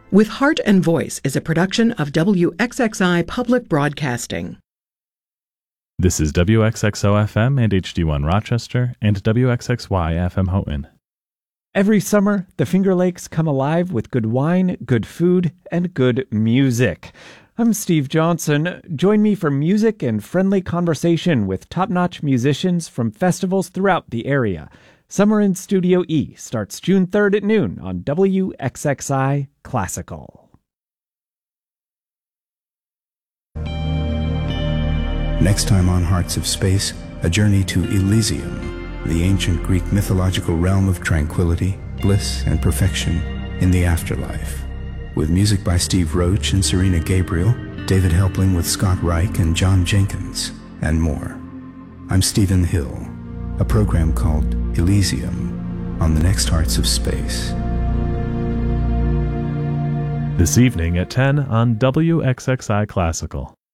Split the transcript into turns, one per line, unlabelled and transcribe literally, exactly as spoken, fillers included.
With Heart and Voice is a production of W X X I Public Broadcasting.
This is W X X O F M and H D one Rochester and W X X Y F M Houghton.
Every summer, the Finger Lakes come alive with good wine, good food, and good music. I'm Steve Johnson. Join me for music and friendly conversation with top-notch musicians from festivals throughout the area. Summer in Studio E starts June third at noon on W X X I Classical.
Next time on Hearts of Space, a journey to Elysium, the ancient Greek mythological realm of tranquility, bliss, and perfection in the afterlife. With music by Steve Roach and Serena Gabriel, David Helpling with Scott Reich and John Jenkins, and more. I'm Stephen Hill. A program called Elysium on the next Hearts of Space.
This evening at ten on W X X I Classical.